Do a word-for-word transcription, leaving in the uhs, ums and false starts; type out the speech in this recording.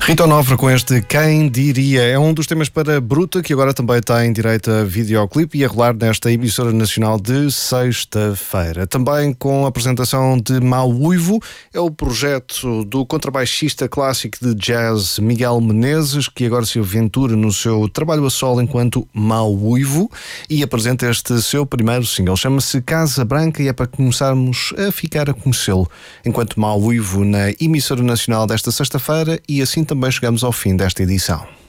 Rita Onofre com este Quem Diria. É um dos temas para Bruta, que agora também tem direito a videoclipe e a rolar nesta emissora nacional de sexta-feira. Também com a apresentação de Mau Uivo, é o projeto do contrabaixista clássico de jazz Miguel Menezes, que agora se aventura no seu trabalho a solo enquanto Mau Uivo e apresenta este seu primeiro single. Chama-se Casa Branca e é para começarmos a ficar a conhecê-lo enquanto Mau Uivo na emissora nacional desta sexta-feira, e assim também chegamos ao fim desta edição.